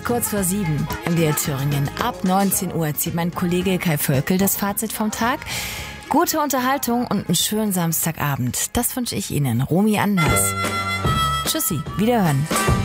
kurz vor 7 in der Thüringen. Ab 19 Uhr zieht mein Kollege Kai Völkel das Fazit vom Tag. Gute Unterhaltung und einen schönen Samstagabend. Das wünsche ich Ihnen. Romy Anders. Tschüssi, wiederhören.